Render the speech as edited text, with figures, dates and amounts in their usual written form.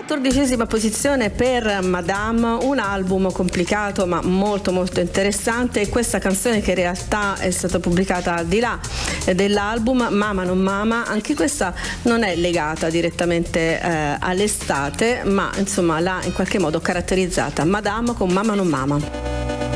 14ª posizione per Madame, un album complicato ma molto molto interessante, e questa canzone che in realtà è stata pubblicata al di là dell'album, Mama non Mama, anche questa non è legata direttamente all'estate, ma insomma l'ha in qualche modo caratterizzata, Madame con Mama non Mama.